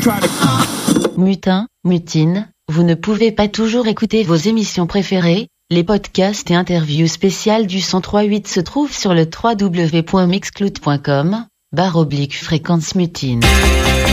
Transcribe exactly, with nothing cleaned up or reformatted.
Mutin, mutine, vous ne pouvez pas toujours écouter vos émissions préférées. Les podcasts et interviews spéciales du cent trois virgule huit se trouvent sur le w w w point mixcloud point com, barre oblique fréquence mutine.